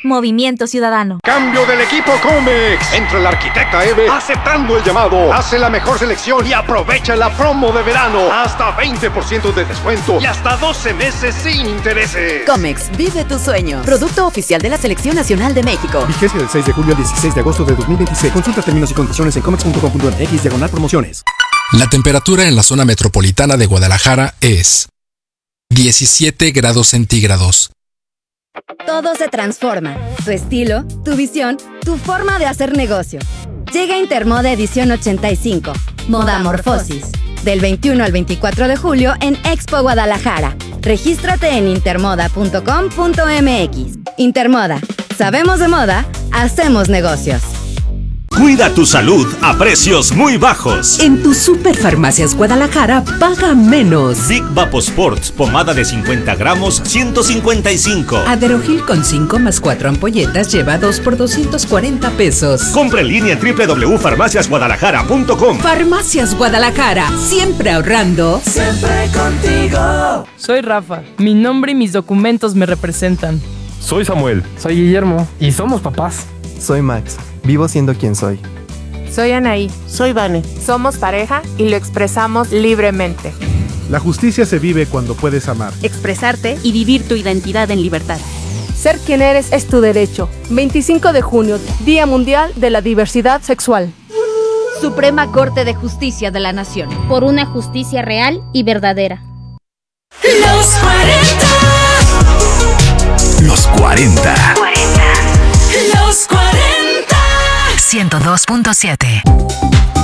Movimiento Ciudadano. Cambio del equipo Comex. Entra la arquitecta Eve aceptando el llamado. Hace la mejor selección y aprovecha la promo de verano. Hasta 20% de descuento y hasta 12 meses sin intereses. Comex, vive tu sueño. Producto oficial de la Selección Nacional de México. Vigencia del 6 de julio al 16 de agosto de 2026. Consulta términos y condiciones en comex.com.mx/promociones. La temperatura en la zona metropolitana de Guadalajara es 17 grados centígrados. Todo se transforma. Tu estilo, tu visión, tu forma de hacer negocio. Llega Intermoda edición 85. Modamorfosis. Del 21 al 24 de julio en Expo Guadalajara. Regístrate en intermoda.com.mx. Intermoda. Sabemos de moda, hacemos negocios. Cuida tu salud a precios muy bajos. En tu Superfarmacias Guadalajara, paga menos. Big Vaposports, pomada de 50 gramos, 155. Aderogil con 5 más 4 ampolletas lleva 2 por 240 pesos. Compra en línea en www.farmaciasguadalajara.com. Farmacias Guadalajara, siempre ahorrando. Siempre contigo. Soy Rafa, mi nombre y mis documentos me representan. Soy Samuel. Soy Guillermo. Y somos papás. Soy Max. Vivo siendo quien soy. Soy Anaí. Soy Vane. Somos pareja y lo expresamos libremente. La justicia se vive cuando puedes amar, expresarte y vivir tu identidad en libertad. Ser quien eres es tu derecho. 25 de junio, Día Mundial de la Diversidad Sexual. Suprema Corte de Justicia de la Nación. Por una justicia real y verdadera. Los 40. Los 40. Los 40. 102.7